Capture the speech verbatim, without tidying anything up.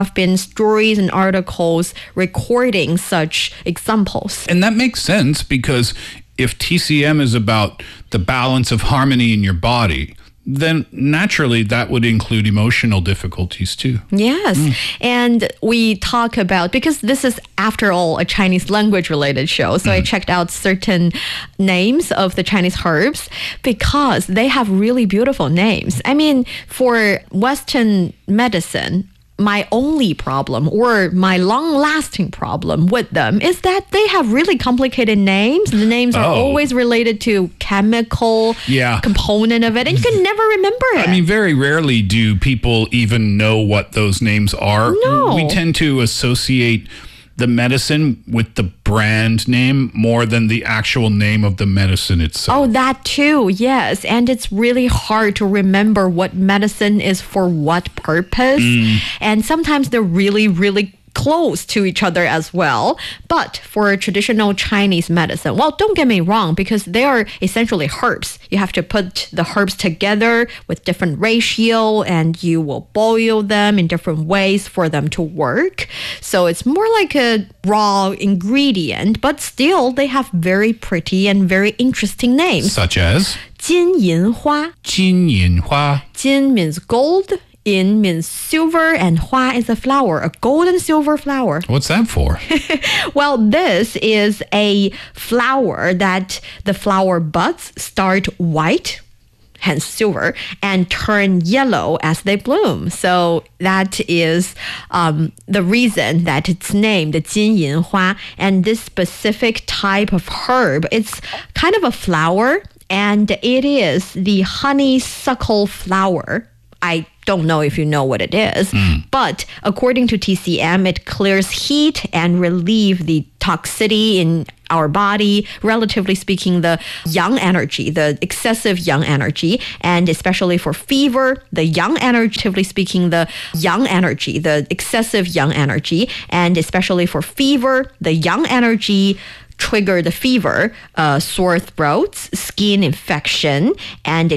have been stories and articles recording such examples. And that makes sense because if T C M is about the balance of harmony in your body, then naturally that would include emotional difficulties too. Yes. Mm. And we talk about, because this is after all a Chinese language related show, so mm. I checked out certain names of the Chinese herbs because they have really beautiful names. I mean, for Western medicine, my only problem or my long-lasting problem with them is that they have really complicated names. The names are oh. always related to chemical yeah. component of it, and you can never remember it. I mean, very rarely do people even know what those names are. No. We tend to associate the medicine with the brand name more than the actual name of the medicine itself. Oh, that too, yes. And it's really hard to remember what medicine is for what purpose. Mm. And sometimes they're really, really close to each other as well. But for traditional Chinese medicine, well, don't get me wrong, because they are essentially herbs. You have to put the herbs together with different ratio, and you will boil them in different ways for them to work. So it's more like a raw ingredient, but still they have very pretty and very interesting names. Such as? 金银花. 金银花. Jin means gold. Yin means silver, and hua is a flower, a gold and silver flower. What's that for? Well, this is a flower that the flower buds start white, hence silver, and turn yellow as they bloom. So that is um, the reason that it's named Jin Yin Hua. And this specific type of herb, it's kind of a flower, and it is the honeysuckle flower. I don't know if you know what it is, mm. but according to T C M, it clears heat and relieve the toxicity in our body, relatively speaking, the yang energy, the excessive yang energy, and especially for fever, the yang energy, relatively speaking, the yang energy, the excessive yang energy, and especially for fever, the yang energy trigger the fever, uh, sore throats, skin infection, and it